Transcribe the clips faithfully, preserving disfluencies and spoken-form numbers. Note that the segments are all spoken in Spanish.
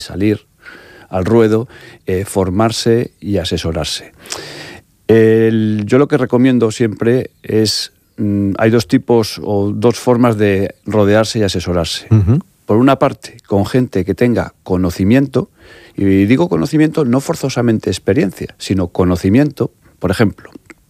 salir al ruedo, eh, formarse y asesorarse. El, yo lo que recomiendo siempre es, mmm, hay dos tipos o dos formas de rodearse y asesorarse. Uh-huh. Por una parte, con gente que tenga conocimiento, y digo conocimiento no forzosamente experiencia, sino conocimiento. Por ejemplo,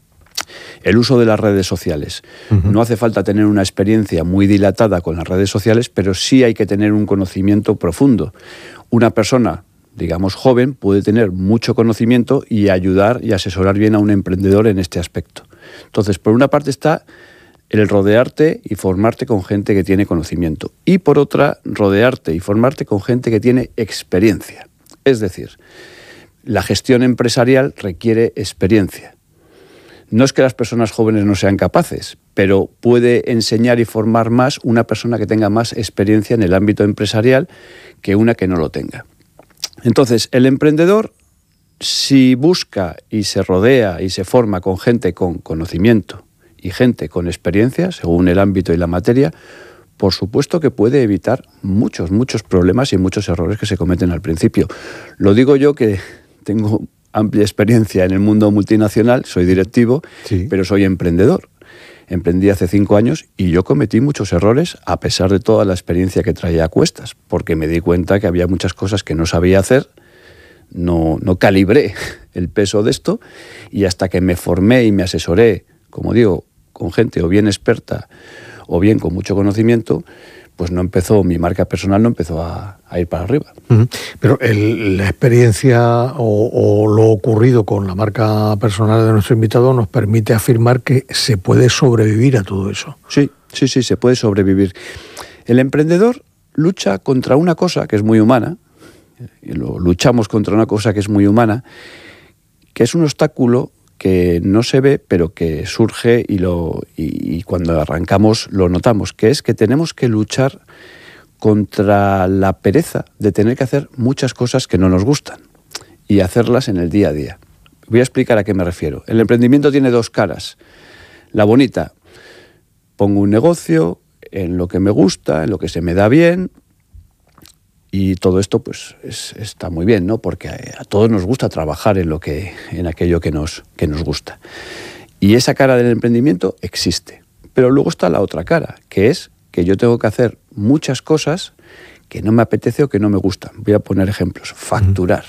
el uso de las redes sociales. Uh-huh. No hace falta tener una experiencia muy dilatada con las redes sociales, pero sí hay que tener un conocimiento profundo. Una persona, digamos, joven, puede tener mucho conocimiento y ayudar y asesorar bien a un emprendedor en este aspecto. Entonces, por una parte está el rodearte y formarte con gente que tiene conocimiento. Y por otra, rodearte y formarte con gente que tiene experiencia. Es decir, la gestión empresarial requiere experiencia. No es que las personas jóvenes no sean capaces, pero puede enseñar y formar más una persona que tenga más experiencia en el ámbito empresarial que una que no lo tenga. Entonces, el emprendedor, si busca y se rodea y se forma con gente con conocimiento y gente con experiencia, según el ámbito y la materia, por supuesto que puede evitar muchos, muchos problemas y muchos errores que se cometen al principio. Lo digo yo, que tengo amplia experiencia en el mundo multinacional, soy directivo, sí, pero soy emprendedor. Emprendí hace cinco años y yo cometí muchos errores a pesar de toda la experiencia que traía a cuestas, porque me di cuenta que había muchas cosas que no sabía hacer, no, no calibré el peso de esto, y hasta que me formé y me asesoré, como digo, con gente o bien experta o bien con mucho conocimiento, pues no empezó, mi marca personal no empezó a, a ir para arriba. Uh-huh. Pero el, la experiencia o, o lo ocurrido con la marca personal de nuestro invitado nos permite afirmar que se puede sobrevivir a todo eso. Sí, sí, sí, se puede sobrevivir. El emprendedor lucha contra una cosa que es muy humana, y lo luchamos contra una cosa que es muy humana, que es un obstáculo que no se ve, pero que surge y, lo, y, y cuando arrancamos lo notamos, que es que tenemos que luchar contra la pereza de tener que hacer muchas cosas que no nos gustan y hacerlas en el día a día. Voy a explicar a qué me refiero. El emprendimiento tiene dos caras. La bonita, pongo un negocio en lo que me gusta, en lo que se me da bien, y todo esto pues es, está muy bien, ¿no? Porque a, a todos nos gusta trabajar en lo que, en aquello que nos, que nos gusta. Y esa cara del emprendimiento existe. Pero luego está la otra cara, que es que yo tengo que hacer muchas cosas que no me apetece o que no me gustan. Voy a poner ejemplos. Facturar,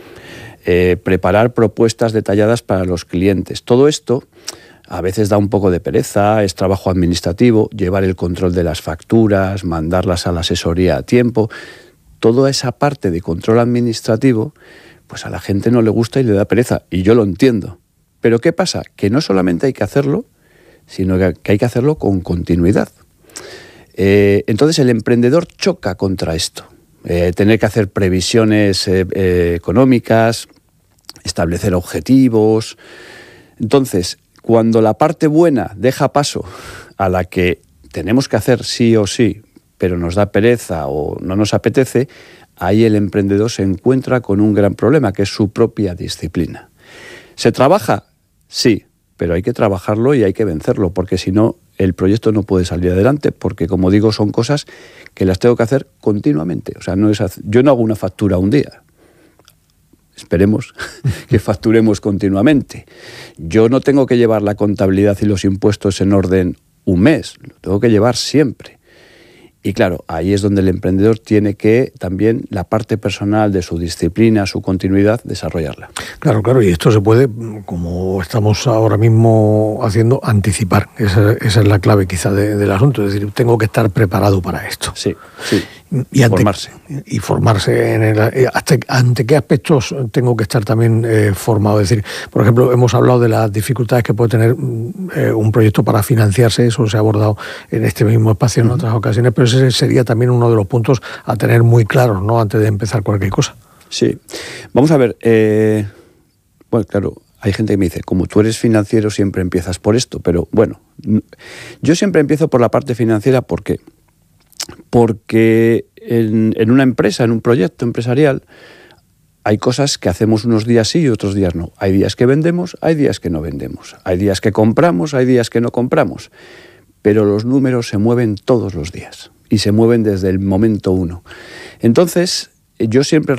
eh, preparar propuestas detalladas para los clientes. Todo esto a veces da un poco de pereza, es trabajo administrativo, llevar el control de las facturas, mandarlas a la asesoría a tiempo. Toda esa parte de control administrativo, pues a la gente no le gusta y le da pereza, y yo lo entiendo. Pero ¿qué pasa? Que no solamente hay que hacerlo, sino que hay que hacerlo con continuidad. Eh, entonces el emprendedor choca contra esto. Eh, tener que hacer previsiones eh, eh, económicas, establecer objetivos. Entonces, cuando la parte buena deja paso a la que tenemos que hacer sí o sí, pero nos da pereza o no nos apetece, ahí el emprendedor se encuentra con un gran problema, que es su propia disciplina. ¿Se trabaja? Sí, pero hay que trabajarlo y hay que vencerlo, porque si no, el proyecto no puede salir adelante, porque, como digo, son cosas que las tengo que hacer continuamente. O sea, no es hacer, yo no hago una factura un día. Esperemos que facturemos continuamente. Yo no tengo que llevar la contabilidad y los impuestos en orden un mes, lo tengo que llevar siempre. Y claro, ahí es donde el emprendedor tiene que también la parte personal de su disciplina, su continuidad, desarrollarla. Claro, claro, y esto se puede, como estamos ahora mismo haciendo, anticipar. Esa, esa es la clave quizá de, del asunto, es decir, tengo que estar preparado para esto. Sí, sí. Y ante, formarse. Y formarse. En el, hasta, ¿Ante qué aspectos tengo que estar también eh, formado? Es decir, por ejemplo, hemos hablado de las dificultades que puede tener eh, un proyecto para financiarse, eso se ha abordado en este mismo espacio en uh-huh. otras ocasiones, pero ese sería también uno de los puntos a tener muy claros, ¿no?, antes de empezar cualquier cosa. Sí. Vamos a ver, eh, bueno, claro, hay gente que me dice, como tú eres financiero siempre empiezas por esto, pero bueno, yo siempre empiezo por la parte financiera, ¿por qué? Porque en, en una empresa, en un proyecto empresarial, hay cosas que hacemos unos días sí y otros días no. Hay días que vendemos, hay días que no vendemos. Hay días que compramos, hay días que no compramos. Pero los números se mueven todos los días y se mueven desde el momento uno. Entonces, yo siempre